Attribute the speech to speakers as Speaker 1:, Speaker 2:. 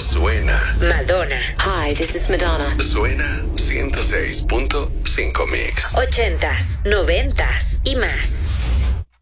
Speaker 1: Suena.
Speaker 2: Madonna.
Speaker 3: Hi, this is Madonna.
Speaker 1: Suena 106.5 Mix.
Speaker 2: 80s, 90s y más.